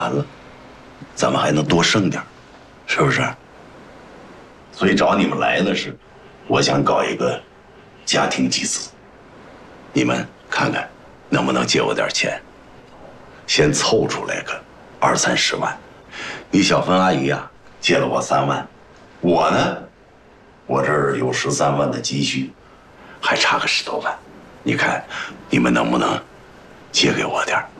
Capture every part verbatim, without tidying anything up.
完了，咱们还能多剩点，是不是？所以找你们来呢是，我想搞一个家庭集资，你们看看能不能借我点钱，先凑出来个二三十万。你小芬阿姨呀、啊，借了我三万，我呢，我这儿有十三万的积蓄，还差个十多万，你看你们能不能借给我点儿？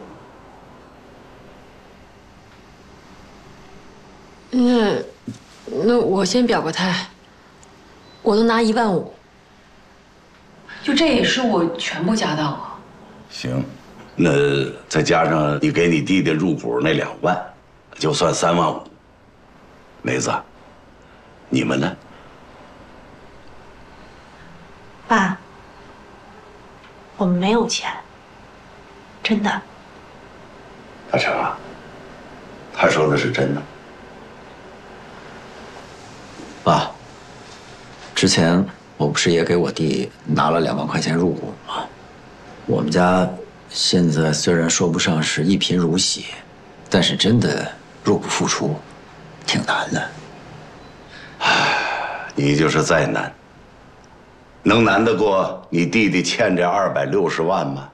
那那我先表个态，我能拿一万五，就这也是我全部家当啊。 行，那再加上你给你弟弟入股那两万，就算三万五。梅子，你们呢？ 爸，我们没有钱，真的。 大成啊，他说的是真的。 爸，之前我不是也给我弟拿了两万块钱入股吗？我们家现在虽然说不上是一贫如洗，但是真的入不敷出，挺难的。 唉，你就是再难，能难得过你弟弟欠这二百六十万吗？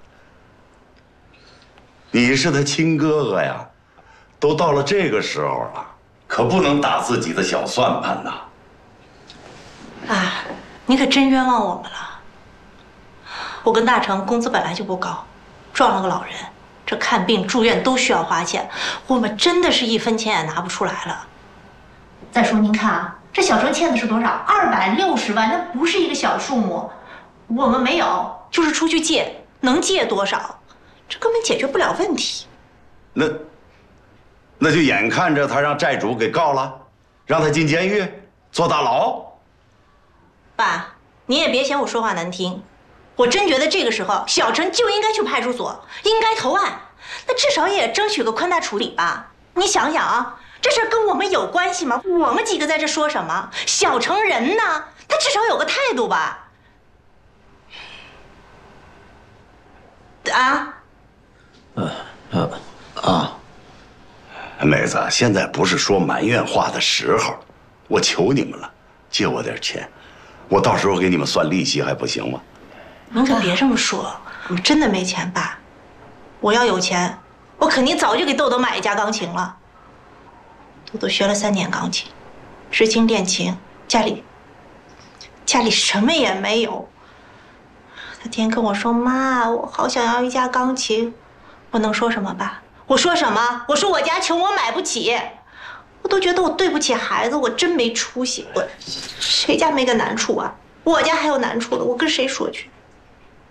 你是他亲哥哥呀，都到了这个时候了，可不能打自己的小算盘呐。 爸，你可真冤枉我们了。我跟大成工资本来就不高，撞了个老人，这看病住院都需要花钱，我们真的是一分钱也拿不出来了。 再说您看啊，这小程欠的是多少？二百六十万，那不是一个小数目。我们没有， 就是出去借，能借多少？这根本解决不了问题。 那，那就眼看着他让债主给告了，让他进监狱坐大牢。 爸，你也别嫌我说话难听，我真觉得这个时候小陈就应该去派出所，应该投案，那至少也争取个宽大处理吧。你想想啊，这事跟我们有关系吗？我们几个在这说什么？小成人呢，他至少有个态度吧。啊？ 呃呃啊， 妹子，现在不是说埋怨话的时候，我求你们了，借我点钱。我到时候给你们算利息还不行吗？ 您可别这么说，我们真的没钱，爸。我要有钱，我肯定早就给豆豆买一架钢琴了。豆豆学了三年钢琴，知青练琴，家里家里什么也没有。他天天跟我说：“妈，我好想要一架钢琴。”我能说什么，爸？我说什么？我说我家穷，我买不起。我都觉得我对不起孩子，我真没出息。我谁家没个难处啊？我家还有难处的，我跟谁说去？